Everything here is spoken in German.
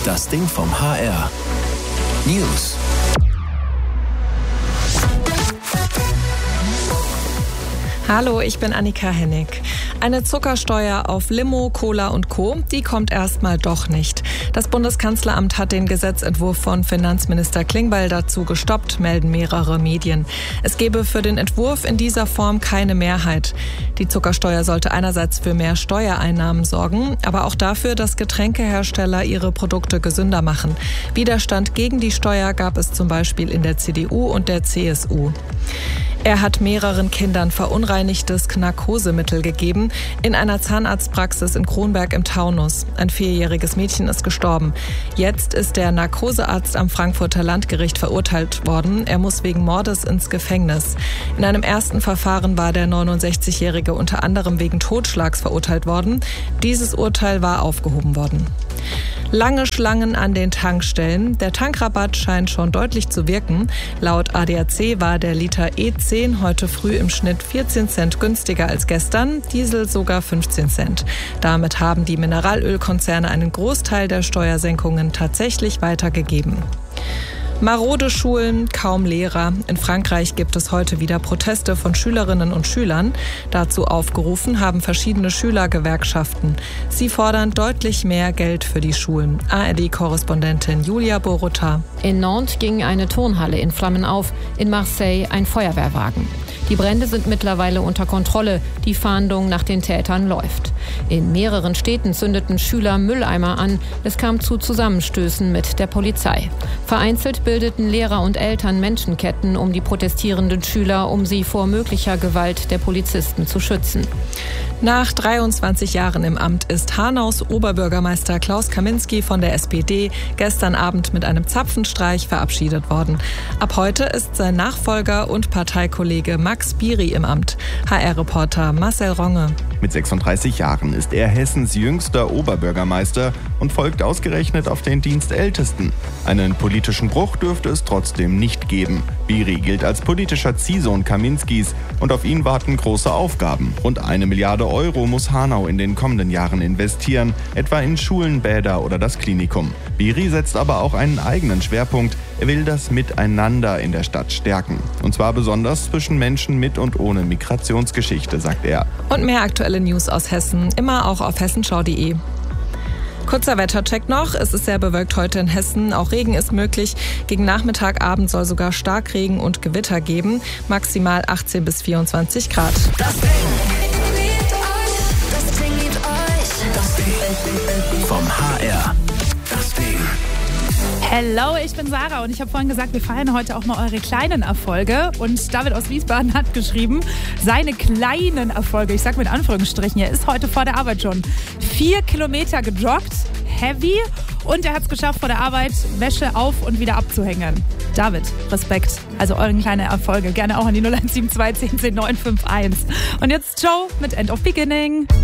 Das Ding vom HR. News. Hallo, ich bin Annika Hennig. Eine Zuckersteuer auf Limo, Cola und Co., die kommt erstmal doch nicht. Das Bundeskanzleramt hat den Gesetzentwurf von Finanzminister Klingbeil dazu gestoppt, melden mehrere Medien. Es gebe für den Entwurf in dieser Form keine Mehrheit. Die Zuckersteuer sollte einerseits für mehr Steuereinnahmen sorgen, aber auch dafür, dass Getränkehersteller ihre Produkte gesünder machen. Widerstand gegen die Steuer gab es zum Beispiel in der CDU und der CSU. Er hat mehreren Kindern verunreinigtes Narkosemittel gegeben in einer Zahnarztpraxis in Kronberg im Taunus. Ein 4-jähriges Mädchen ist gestorben. Jetzt ist der Narkosearzt am Frankfurter Landgericht verurteilt worden. Er muss wegen Mordes ins Gefängnis. In einem ersten Verfahren war der 69-Jährige unter anderem wegen Totschlags verurteilt worden. Dieses Urteil war aufgehoben worden. Lange Schlangen an den Tankstellen. Der Tankrabatt scheint schon deutlich zu wirken. Laut ADAC war der Liter E10 heute früh im Schnitt 14 Cent günstiger als gestern, Diesel sogar 15 Cent. Damit haben die Mineralölkonzerne einen Großteil der Steuersenkungen tatsächlich weitergegeben. Marode Schulen, kaum Lehrer. In Frankreich gibt es heute wieder Proteste von Schülerinnen und Schülern. Dazu aufgerufen haben verschiedene Schülergewerkschaften. Sie fordern deutlich mehr Geld für die Schulen. ARD-Korrespondentin Julia Boruta. In Nantes ging eine Turnhalle in Flammen auf, in Marseille ein Feuerwehrwagen. Die Brände sind mittlerweile unter Kontrolle. Die Fahndung nach den Tätern läuft. In mehreren Städten zündeten Schüler Mülleimer an. Es kam zu Zusammenstößen mit der Polizei. Vereinzelt bildeten Lehrer und Eltern Menschenketten um die protestierenden Schüler, um sie vor möglicher Gewalt der Polizisten zu schützen. Nach 23 Jahren im Amt ist Hanaus Oberbürgermeister Klaus Kaminski von der SPD gestern Abend mit einem Zapfenstreich verabschiedet worden. Ab heute ist sein Nachfolger und Parteikollege Max Biri im Amt. HR-Reporter Marcel Ronge. Mit 36 Jahren ist er Hessens jüngster Oberbürgermeister und folgt ausgerechnet auf den Dienstältesten. Einen politischen Bruch dürfte es trotzdem nicht geben. Biri gilt als politischer Ziehsohn Kaminskis und auf ihn warten große Aufgaben. Rund 1 Milliarde Euro muss Hanau in den kommenden Jahren investieren, etwa in Schulen, Bäder oder das Klinikum. Biri setzt aber auch einen eigenen Schwerpunkt. Er will das Miteinander in der Stadt stärken. Und zwar besonders zwischen Menschen mit und ohne Migrationsgeschichte, sagt er. Und mehr aktuelle News aus Hessen, immer auch auf hessenschau.de. Kurzer Wettercheck noch. Es ist sehr bewölkt heute in Hessen. Auch Regen ist möglich. Gegen Nachmittagabend soll sogar Starkregen und Gewitter geben. Maximal 18 bis 24 Grad. Das Ding vom HR. Das Ding. Hello, ich bin Sarah und ich habe vorhin gesagt, wir feiern heute auch mal eure kleinen Erfolge. Und David aus Wiesbaden hat geschrieben, seine kleinen Erfolge, ich sag mit Anführungsstrichen, er ist heute vor der Arbeit schon 4 Kilometer gejoggt, heavy, und er hat es geschafft, vor der Arbeit Wäsche auf und wieder abzuhängen. David, Respekt. Also euren kleinen Erfolge gerne auch an die 0172 10 10 951. Und jetzt ciao mit End of Beginning.